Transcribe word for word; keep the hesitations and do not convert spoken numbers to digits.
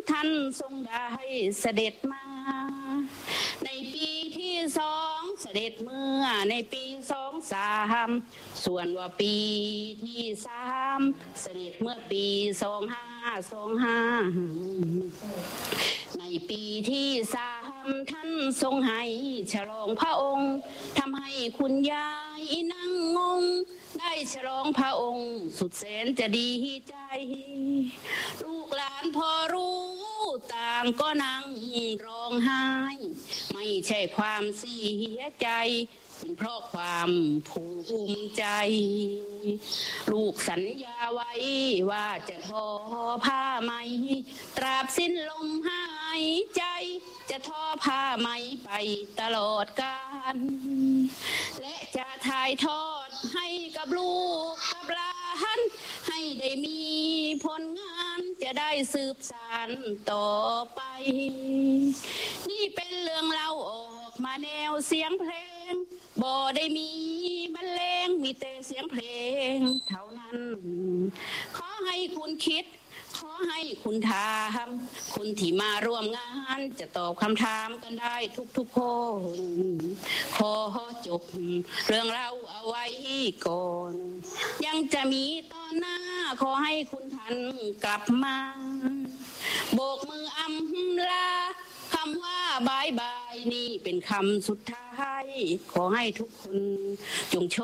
ท่านทรงได้เสด็จมาในปีที่สองเสด็จเมื่อในปีสองสามส่วนว่าปีที่สามเสด็จเมื่อปีสองห้าสองห้าในปีที่สามท่านทรงให้ฉลองพระองค์ทำให้คุณยายนั่งงงได้ฉลองพระองค์สุดแสนจะดีใจลูกหลานพอรู้ต่างก็นั่งร้องไห้ไม่ใช่ความเสียใจเป็นเพราะความภูมิใจลูกสัญญาไว้ว่าจะทอผ้าไหมตราบสิ้นลมหายใจจะทอผ้าไหมไปตลอดกาลและจะถ่ายทอดให้กับลูกกับหลานให้ได้มีผลงานจะได้สืบสานต่อไปนี่เป็นเรื่องเล่าออกมาแนวเสียงเพลงบ่ได้มีบรรเลงมีแต่เสียงเพลงเท่านั้นขอให้คุณคิดขอให้คุณถามคุณที่มาร่วมงานจะตอบคำถามกันได้ทุกๆคนขอจบเรื่องเราเอาไว้ก่อนยังจะมีตอนหน้าขอให้คุณท่านกลับมาโบกมืออำลาคำว่าบายบายนี่เป็นคำสุดท้ายขอให้ทุกคนจงโช